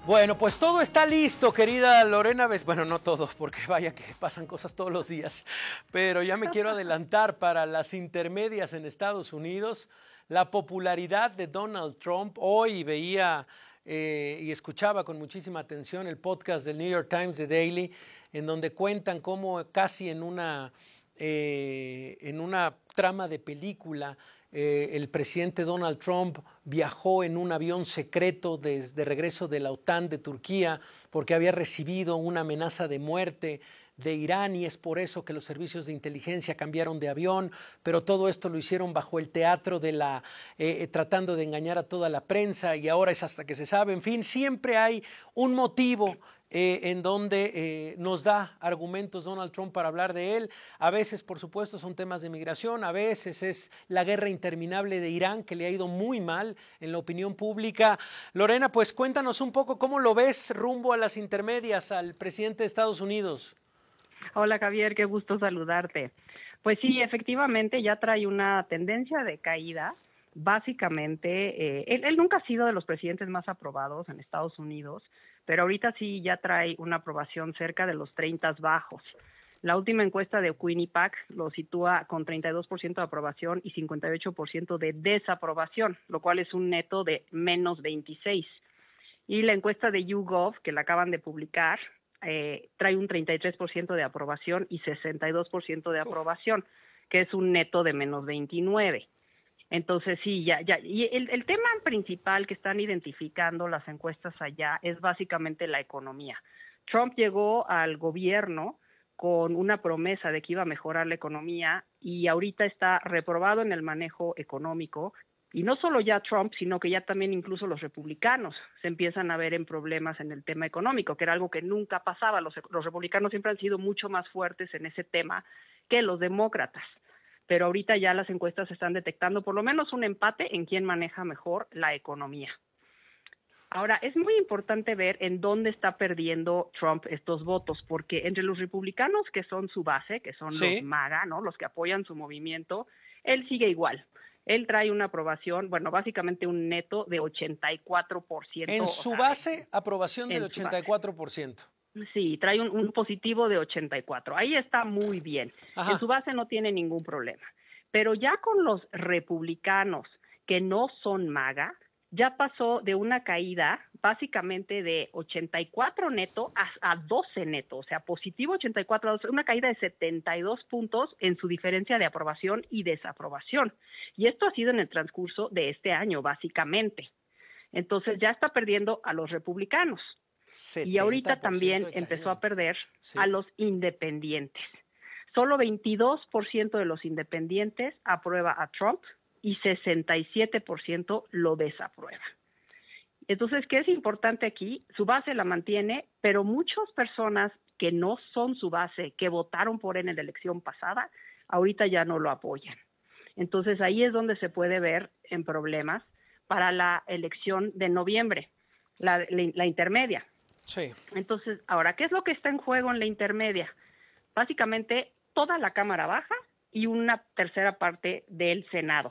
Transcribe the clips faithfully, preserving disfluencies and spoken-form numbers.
Bueno, pues todo está listo, querida Lorena Bes... Bueno, no todo, porque vaya que pasan cosas todos los días, pero ya me quiero adelantar para las intermedias en Estados Unidos. La popularidad de Donald Trump, hoy veía eh, y escuchaba con muchísima atención el podcast del New York Times The Daily, en donde cuentan cómo casi en una, eh, en una trama de película, Eh, el presidente Donald Trump viajó en un avión secreto desde regreso de la OTAN de Turquía porque había recibido una amenaza de muerte de Irán y es por eso que los servicios de inteligencia cambiaron de avión, pero todo esto lo hicieron bajo el teatro de la, eh, tratando de engañar a toda la prensa y ahora es hasta que se sabe. En fin, siempre hay un motivo Eh, en donde eh, nos da argumentos Donald Trump para hablar de él. A veces, por supuesto, son temas de migración, a veces es la guerra interminable de Irán, que le ha ido muy mal en la opinión pública. Lorena, pues cuéntanos un poco cómo lo ves rumbo a las intermedias al presidente de Estados Unidos. Hola Javier, qué gusto saludarte. Pues sí, efectivamente ya trae una tendencia de caída. Básicamente, eh, él, él nunca ha sido de los presidentes más aprobados en Estados Unidos, pero ahorita sí ya trae una aprobación cerca de los treinta bajos. La última encuesta de Quinnipiac lo sitúa con treinta y dos por ciento de aprobación y cincuenta y ocho por ciento de desaprobación, lo cual es un neto de menos veintiséis. Y la encuesta de YouGov, que la acaban de publicar, eh, trae un treinta y tres por ciento de aprobación y sesenta y dos por ciento de aprobación, que es un neto de menos veintinueve. Entonces sí, ya, ya, y el, el tema principal que están identificando las encuestas allá es básicamente la economía. Trump llegó al gobierno con una promesa de que iba a mejorar la economía y ahorita está reprobado en el manejo económico. Y no solo ya Trump, sino que ya también incluso los republicanos se empiezan a ver en problemas en el tema económico, que era algo que nunca pasaba. Los, los republicanos siempre han sido mucho más fuertes en ese tema que los demócratas. Pero ahorita ya las encuestas están detectando por lo menos un empate en quién maneja mejor la economía. Ahora, es muy importante ver en dónde está perdiendo Trump estos votos, porque entre los republicanos, que son su base, que son ¿Sí? los MAGA, ¿no?, los que apoyan su movimiento, él sigue igual. Él trae una aprobación, bueno, básicamente un neto de ochenta y cuatro por ciento. En su o sea, base, aprobación del ochenta y cuatro por ciento. Sí, trae un, un positivo de ochenta y cuatro. Ahí está muy bien. Ajá. En su base no tiene ningún problema. Pero ya con los republicanos que no son MAGA, ya pasó de una caída básicamente de ochenta y cuatro neto a, a doce neto. O sea, positivo ochenta y cuatro a doce, una caída de setenta y dos puntos en su diferencia de aprobación y desaprobación. Y esto ha sido en el transcurso de este año, básicamente. Entonces ya está perdiendo a los republicanos. Y ahorita también empezó a perder sí. a los independientes. Solo veintidós por ciento de los independientes aprueba a Trump y sesenta y siete por ciento lo desaprueba. Entonces, ¿qué es importante aquí? Su base la mantiene, pero muchas personas que no son su base, que votaron por él en la elección pasada, ahorita ya no lo apoyan. Entonces, ahí es donde se puede ver en problemas para la elección de noviembre, la, la, la intermedia. Sí. Entonces, ahora, ¿qué es lo que está en juego en la intermedia? Básicamente, toda la Cámara Baja y una tercera parte del Senado.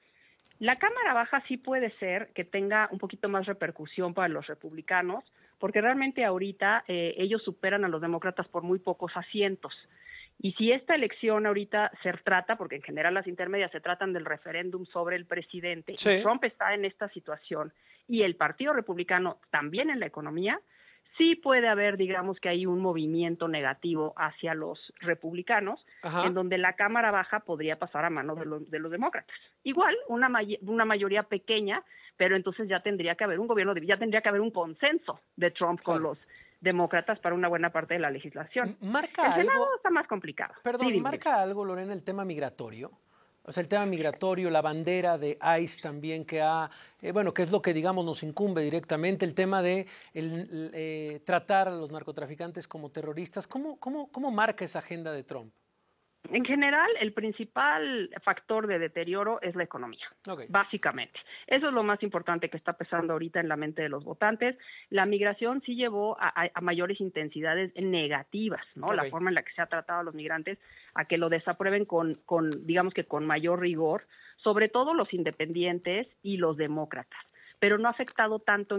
La Cámara Baja sí puede ser que tenga un poquito más repercusión para los republicanos, porque realmente ahorita eh, ellos superan a los demócratas por muy pocos asientos. Y si esta elección ahorita se trata, porque en general las intermedias se tratan del referéndum sobre el presidente, sí. y Trump está en esta situación, y el Partido Republicano también en la economía, sí puede haber, digamos que hay un movimiento negativo hacia los republicanos, Ajá. en donde la Cámara Baja podría pasar a manos de los, de los demócratas. Igual, una, may- una mayoría pequeña, pero entonces ya tendría que haber un gobierno, de, ya tendría que haber un consenso de Trump claro. con los demócratas para una buena parte de la legislación. ¿Marca el Senado algo, está más complicado. Perdón, sí, ¿marca algo, Lorena, el tema migratorio? O sea, el tema migratorio, la bandera de ICE también que ha, eh, bueno, que es lo que digamos nos incumbe directamente, el tema de el, eh, tratar a los narcotraficantes como terroristas. ¿Cómo, cómo, cómo marca esa agenda de Trump? En general, el principal factor de deterioro es la economía, okay. básicamente. Eso es lo más importante que está pesando ahorita en la mente de los votantes. La migración sí llevó a, a, a mayores intensidades negativas, ¿no? Okay. La forma en la que se ha tratado a los migrantes, a que lo desaprueben con, con, digamos que con mayor rigor, sobre todo los independientes y los demócratas. Pero no ha afectado tanto